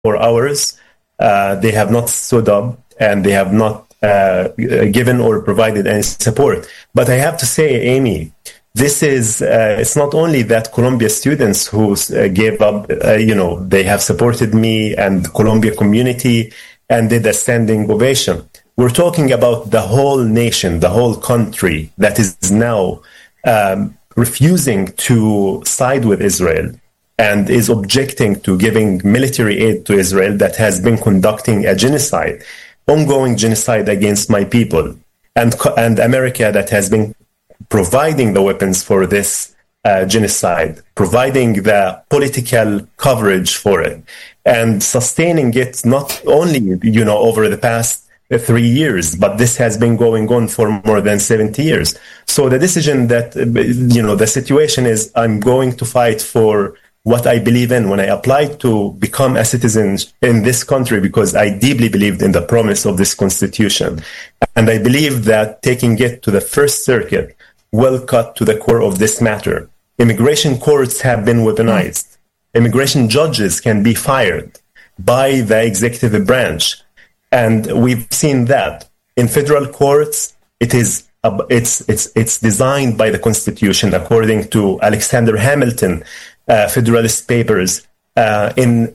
hours. They have not stood up and they have not given or provided any support. But I have to say, Amy, this is, it's not only that Columbia students who gave up, they have supported me and the Columbia community and did a standing ovation. We're talking about the whole nation, the whole country that is now refusing to side with Israel and is objecting to giving military aid to Israel that has been conducting a genocide, ongoing genocide against my people, and America that has been providing the weapons for this genocide, providing the political coverage for it, and sustaining it not only, over the past 3 years, but this has been going on for more than 70 years. So the decision that, the situation is I'm going to fight for what I believe in when I applied to become a citizen in this country, because I deeply believed in the promise of this constitution. And I believe that taking it to the First Circuit will cut to the core of this matter. Immigration courts have been weaponized. Immigration judges can be fired by the executive branch. And we've seen that in federal courts, it's designed by the Constitution, according to Alexander Hamilton, Federalist Papers, in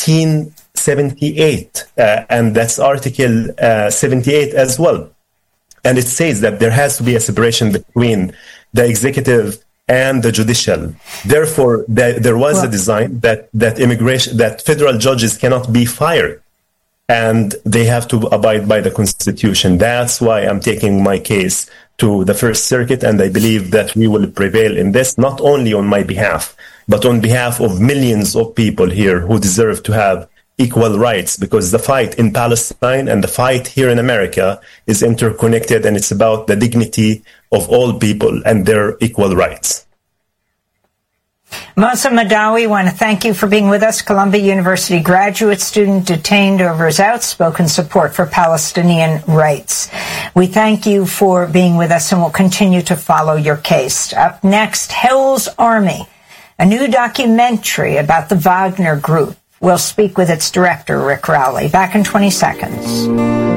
1878, and that's Article 78 as well. And it says that there has to be a separation between the executive and the judicial. Therefore, there was a design that federal judges cannot be fired, and they have to abide by the Constitution. That's why I'm taking my case to the First Circuit, and I believe that we will prevail in this, not only on my behalf, but on behalf of millions of people here who deserve to have equal rights, because the fight in Palestine and the fight here in America is interconnected, and it's about the dignity of all people and their equal rights. Mohsen Madawi, I want to thank you for being with us. Columbia University graduate student detained over his outspoken support for Palestinian rights. We thank you for being with us, and we'll continue to follow your case. Up next, Hell's Army, a new documentary about the Wagner Group. We'll speak with its director, Rick Rowley. Back in 20 seconds.